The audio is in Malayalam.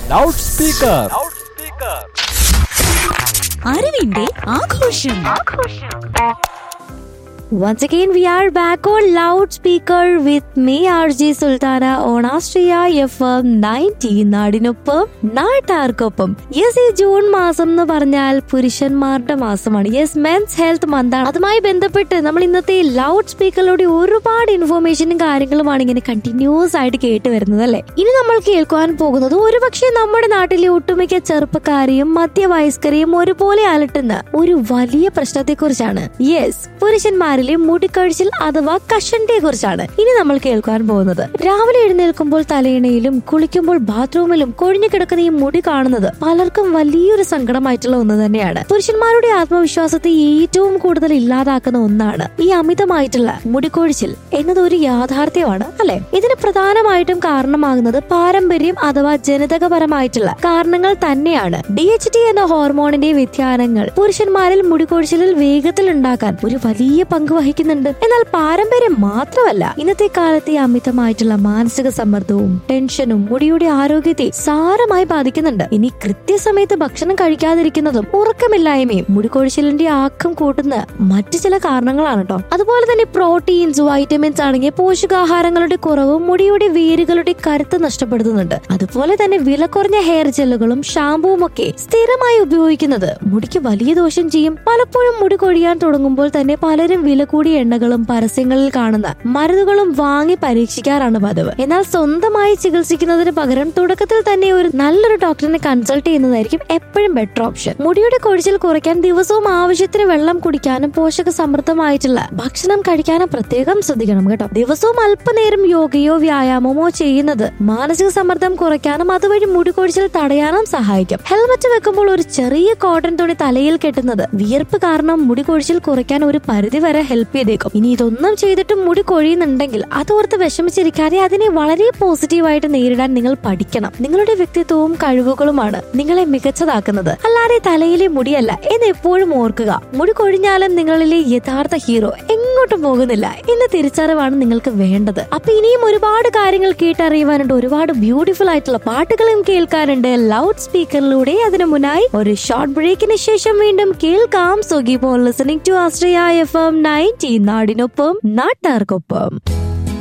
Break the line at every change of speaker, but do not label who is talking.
Loud speaker.
അറിവിന്റെ ആഘോഷം.
Once again, we are back on loudspeaker with me, RJ Sultana, on Austria FM 90 നാടിനൊപ്പം നാട്ടാർക്കൊപ്പം. യെസ്, ഈ ജൂൺ മാസം എന്ന് പറഞ്ഞാൽ പുരുഷന്മാരുടെ മാസമാണ്. യെസ്, മെൻസ് ഹെൽത്ത് മന്ത് ആണ്. അതുമായി ബന്ധപ്പെട്ട് നമ്മൾ ഇന്നത്തെ ലൗഡ് സ്പീക്കറിലൂടെ ഒരുപാട് ഇൻഫോർമേഷനും കാര്യങ്ങളുമാണ് ഇങ്ങനെ കണ്ടിന്യൂസ് ആയിട്ട് കേട്ട് വരുന്നത് അല്ലെ. ഇനി നമ്മൾ കേൾക്കുവാൻ പോകുന്നത് ഒരുപക്ഷെ നമ്മുടെ നാട്ടിലെ ഒട്ടുമിക്ക ചെറുപ്പക്കാരെയും മധ്യവയസ്കരെയും ഒരുപോലെ അലട്ടുന്ന ഒരു വലിയ പ്രശ്നത്തെ കുറിച്ചാണ്. യെസ്, പുരുഷന്മാരിൽ മുടിക്കൊഴിച്ചിൽ അഥവാ കഷണ്ടിയെ കുറിച്ചാണ് ഇനി നമ്മൾ കേൾക്കാൻ പോകുന്നത്. രാവിലെ എഴുന്നേൽക്കുമ്പോൾ തലയിണയിലും കുളിക്കുമ്പോൾ ബാത്റൂമിലും കൊഴിഞ്ഞു കിടക്കുന്ന ഈ മുടി കാണുന്നത് പലർക്കും വലിയൊരു സങ്കടമായിട്ടുള്ള ഒന്ന് തന്നെയാണ്. പുരുഷന്മാരുടെ ആത്മവിശ്വാസത്തെ ഏറ്റവും കൂടുതൽ ഇല്ലാതാക്കുന്ന ഒന്നാണ് ഈ അമിതമായിട്ടുള്ള മുടിക്കൊഴിച്ചിൽ എന്നത് ഒരു യാഥാർത്ഥ്യമാണ് അല്ലെ. ഇതിന് പ്രധാനമായിട്ടും കാരണമാകുന്നത് പാരമ്പര്യം അഥവാ ജനിതകപരമായിട്ടുള്ള കാരണങ്ങൾ തന്നെയാണ്. DHT എന്ന ഹോർമോണിന്റെ വ്യതിയാനങ്ങൾ പുരുഷന്മാരിൽ മുടിക്കൊഴിച്ചിലിൽ വേഗത്തിൽ ഉണ്ടാക്കാൻ ഒരു വലിയ പങ്ക് വഹിക്കുന്നുണ്ട്. എന്നാൽ പാരമ്പര്യം മാത്രമല്ല, ഇന്നത്തെ കാലത്തെ അമിതമായിട്ടുള്ള മാനസിക സമ്മർദ്ദവും ടെൻഷനും മുടിയുടെ ആരോഗ്യത്തെ സാരമായി ബാധിക്കുന്നുണ്ട്. ഇനി കൃത്യസമയത്ത് ഭക്ഷണം കഴിക്കാതിരിക്കുന്നതും ഉറക്കമില്ലായ്മയും മുടികൊഴിച്ചിലിന്റെ ആക്കം കൂട്ടുന്ന മറ്റു ചില കാരണങ്ങളാണ് കേട്ടോ. അതുപോലെ തന്നെ പ്രോട്ടീൻസ്, വൈറ്റമിൻസ് അടങ്ങിയ പോഷകാഹാരങ്ങളുടെ കുറവും മുടിയുടെ വേരുകളുടെ കരുത്ത് നഷ്ടപ്പെടുത്തുന്നുണ്ട്. അതുപോലെ തന്നെ വില കുറഞ്ഞ ഹെയർ ജെല്ലുകളും ഷാമ്പുവും ഒക്കെ സ്ഥിരമായി ഉപയോഗിക്കുന്നത് മുടിക്ക് വലിയ ദോഷം ചെയ്യും. പലപ്പോഴും മുടി കൊഴിയാൻ തുടങ്ങുമ്പോൾ തന്നെ പലരും വില കൂടിയ എണ്ണകളും പരസ്യങ്ങളിൽ കാണുന്ന മരുന്നുകളും വാങ്ങി പരീക്ഷിക്കാറാണ് പതിവ്. എന്നാൽ സ്വന്തമായി ചികിത്സിക്കുന്നതിന് പകരം തുടക്കത്തിൽ തന്നെ ഒരു നല്ലൊരു ഡോക്ടറിനെ കൺസൾട്ട് ചെയ്യുന്നതായിരിക്കും എപ്പോഴും ബെറ്റർ ഓപ്ഷൻ. മുടിയുടെ കൊഴിച്ചിൽ കുറയ്ക്കാൻ ദിവസവും ആവശ്യത്തിന് വെള്ളം കുടിക്കാനും പോഷക സമൃദ്ധമായിട്ടുള്ള ഭക്ഷണം കഴിക്കാനും പ്രത്യേകം ശ്രദ്ധിക്കണം കേട്ടോ. ദിവസവും അല്പനേരം യോഗയോ വ്യായാമമോ ചെയ്യുന്നത് മാനസിക സമ്മർദ്ദം കുറയ്ക്കാനും അതുവഴി മുടി കൊഴിച്ചിൽ തടയാനും സഹായിക്കും. ഹെൽമറ്റ് വെക്കുമ്പോൾ ഒരു ചെറിയ കോട്ടൺ തുണി തലയിൽ കെട്ടുന്നത് വിയർപ്പ് കാരണം മുടി കൊഴിച്ചിൽ കുറയ്ക്കാൻ ഒരു പരിധി വരെ ഹെൽപ്പ് ചെയ്തേക്കും. ഇനി ഇതൊന്നും ചെയ്തിട്ടും മുടി കൊഴിയുന്നുണ്ടെങ്കിൽ അതോർത്ത് വിഷമിച്ചിരിക്കാതെ അതിനെ വളരെ പോസിറ്റീവായിട്ട് നേരിടാൻ നിങ്ങൾ പഠിക്കണം. നിങ്ങളുടെ വ്യക്തിത്വവും കഴിവുകളുമാണ് നിങ്ങളെ മികച്ചതാക്കുന്നത്, അല്ലാതെ തലയിലെ മുടിയല്ല എന്ന് എപ്പോഴും ഓർക്കുക. മുടി കൊഴിഞ്ഞാലും നിങ്ങളിലെ യഥാർത്ഥ ഹീറോ എങ്ങോട്ടും പോകുന്നില്ല എന്ന തിരിച്ചറിവാണ് നിങ്ങൾക്ക് വേണ്ടത്. അപ്പൊ ഇനിയും ഒരുപാട് കാര്യങ്ങൾ കേട്ടറിയുവാനുണ്ട്, ഒരുപാട് ബ്യൂട്ടിഫുൾ ആയിട്ടുള്ള പാട്ടുകളും കേൾക്കാനുണ്ട് ലൗഡ് സ്പീക്കറിലൂടെ. അതിനു മുന്നായി ഒരു ഷോർട്ട് ബ്രേക്കിന് ശേഷം വീണ്ടും കേൾക്കാം. So keep on listening to Austria FM 90 നാടിനൊപ്പം നാട്ടാർക്കൊപ്പം.